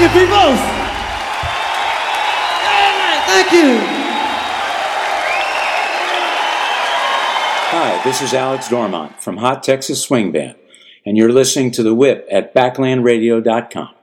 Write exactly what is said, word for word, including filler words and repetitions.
you, people. Thank you. Hi, this is Alex Dormont from Hot Texas Swing Band, and you're listening to The Whip at backland radio dot com.